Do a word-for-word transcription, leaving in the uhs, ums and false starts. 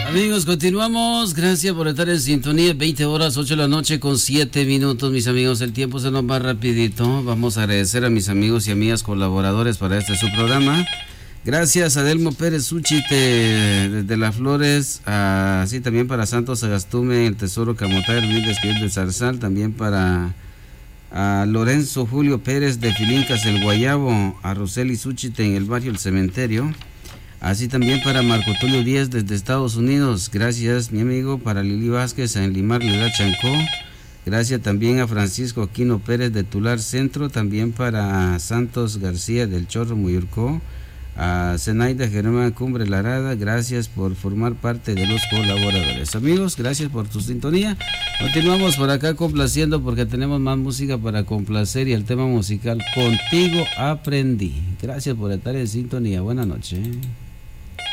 Amigos, continuamos. Gracias por estar en sintonía. veinte horas, ocho de la noche con siete minutos, mis amigos. El tiempo se nos va rapidito. Vamos a agradecer a mis amigos y amigas colaboradores para este su programa. Gracias a Delmo Pérez Suchite desde Las Flores, así también para Santos Agastume, el Tesoro Camotay, Hermídez Esquivel de Zarzal, también para a Lorenzo Julio Pérez de Filincas El Guayabo, a Roseli Suchite en el barrio El Cementerio, así también para Marco Tulio Díaz desde Estados Unidos. Gracias, mi amigo, para Lili Vázquez en Limar Lila Chancó. Gracias también a Francisco Aquino Pérez de Tular Centro, también para Santos García del Chorro Muyurcó, a Zenaida Germán Cumbre Larada. Gracias por formar parte de los colaboradores. Amigos, gracias por tu sintonía. Continuamos por acá complaciendo porque tenemos más música para complacer y el tema musical Contigo Aprendí. Gracias por estar en sintonía. Buenas noches.